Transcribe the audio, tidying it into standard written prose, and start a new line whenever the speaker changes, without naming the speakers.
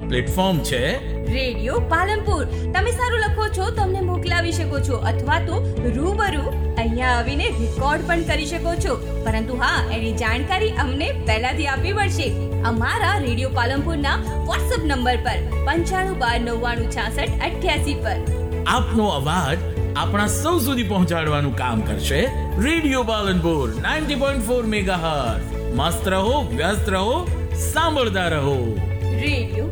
Platform છે
radio Palanpur. તમે સારું લખો છો તો અમને મોકલાવી શકો છો અથવા તો રૂબરૂ અહીંયા આવીને રેકોર્ડ પણ કરી શકો છો. પરંતુ હા, એની જાણકારી અમને પહેલાથી આપવી પડશે. અમારા રેડિયો પાલનપુરના વોટ્સએપ નંબર પર 9512996688 પર.
આપનો અવાજ આપણા સૌ સુધી પહોંચાડવાનું કામ કરશે રેડિયો પાલનપુર 90.4 મેગાહર્ટ્ઝ. મસ્ત રહો, વ્યસ્ત રહો, સાંભળતા રહો.
રેડિયો